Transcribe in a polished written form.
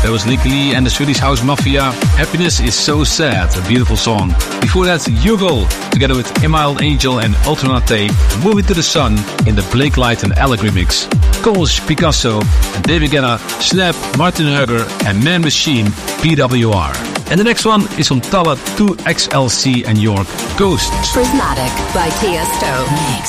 That was Lick Lee and the Swedish House Mafia. Happiness is So Sad, a beautiful song. Before that, Yuval, together with Emile Angel and Alternate, Moving to the Sun in the Blake Light and Alec remix. Coles, Picasso, and David Guetta, Snap, Martin Hugger, and Man Machine, PWR. And the next one is from Tala 2XLC and York, Ghosts. Prismatic by Tiesto. Mix.